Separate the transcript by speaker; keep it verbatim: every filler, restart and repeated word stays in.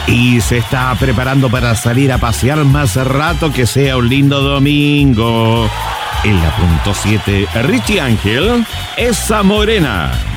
Speaker 1: y se está preparando para salir a pasear más rato, que sea un lindo domingo. En la punto siete, Richie Ángel, esa morena.